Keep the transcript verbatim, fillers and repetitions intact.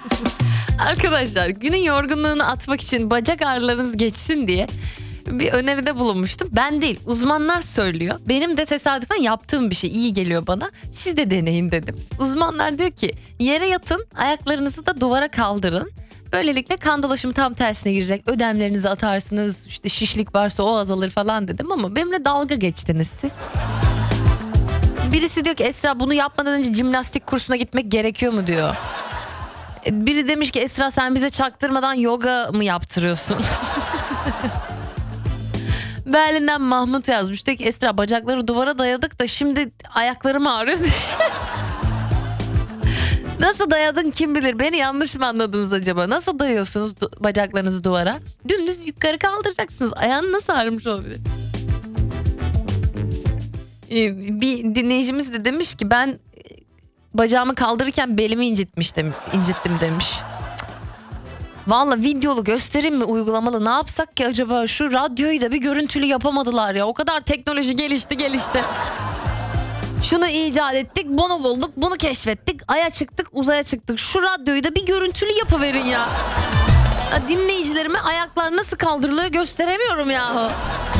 Arkadaşlar, günün yorgunluğunu atmak için bacak ağrılarınız geçsin diye bir öneride bulunmuştum. Ben değil, uzmanlar söylüyor. Benim de tesadüfen yaptığım bir şey, iyi geliyor bana. Siz de deneyin dedim. Uzmanlar diyor ki yere yatın, ayaklarınızı da duvara kaldırın. Böylelikle kan dolaşımı tam tersine girecek. Ödemlerinizi atarsınız, işte şişlik varsa o azalır falan dedim ama benimle dalga geçtiniz siz. Birisi diyor ki Esra, bunu yapmadan önce jimnastik kursuna gitmek gerekiyor mu diyor. Biri demiş ki Esra, sen bize çaktırmadan yoga mı yaptırıyorsun? Berlin'den Mahmut yazmış. Diyor ki Esra, bacakları duvara dayadık da şimdi ayaklarım ağrıyor. Nasıl dayadın kim bilir, beni yanlış mı anladınız acaba? Nasıl dayıyorsunuz du- bacaklarınızı duvara? Dümdüz yukarı kaldıracaksınız. Ayağın nasıl ağrımış olabilir? Ee, bir dinleyicimiz de demiş ki ben bacağımı kaldırırken belimi incitmiştim, incittim demiş. Valla videolu göstereyim mi, uygulamalı, ne yapsak ki acaba? Şu radyoyu da bir görüntülü yapamadılar ya. O kadar teknoloji gelişti gelişti. Şunu icat ettik, bunu bulduk, bunu keşfettik, aya çıktık, uzaya çıktık. Şu radyoyu da bir görüntülü yapıverin ya. Ya dinleyicilerime ayaklar nasıl kaldırılıyor gösteremiyorum yahu.